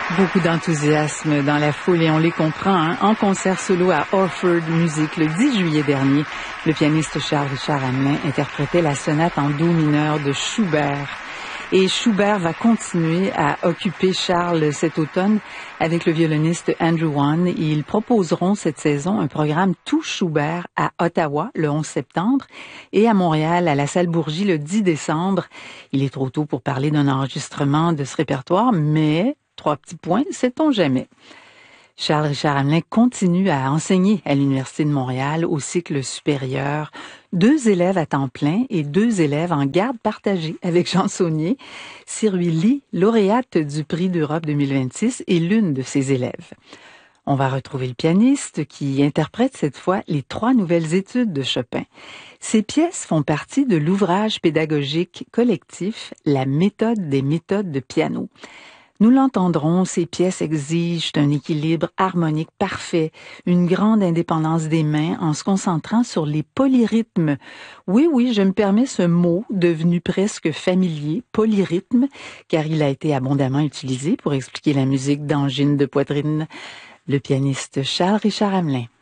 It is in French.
Beaucoup d'enthousiasme dans la foule et on les comprend. En concert solo à Orford Music le 10 juillet dernier, le pianiste Charles-Richard Hamelin interprétait la sonate en do mineur de Schubert. Et Schubert va continuer à occuper Charles cet automne avec le violoniste Andrew Wan. Ils proposeront cette saison un programme tout Schubert à Ottawa le 11 septembre et à Montréal à la Salle Bourgie le 10 décembre. Il est trop tôt pour parler d'un enregistrement de ce répertoire, mais 3 petits points, sait-on jamais. Charles-Richard Hamelin continue à enseigner à l'Université de Montréal au cycle supérieur. 2 élèves à temps plein et 2 élèves en garde partagée avec Jean Saunier. Siruy Lee, lauréate du Prix d'Europe 2026, est l'une de ses élèves. On va retrouver le pianiste qui interprète cette fois les 3 nouvelles études de Chopin. Ces pièces font partie de l'ouvrage pédagogique collectif « La méthode des méthodes de piano ». Nous l'entendrons, ces pièces exigent un équilibre harmonique parfait, une grande indépendance des mains en se concentrant sur les polyrythmes. Oui, je me permets ce mot devenu presque familier, polyrythme, car il a été abondamment utilisé pour expliquer la musique d'angine de poitrine. Le pianiste Charles-Richard Hamelin.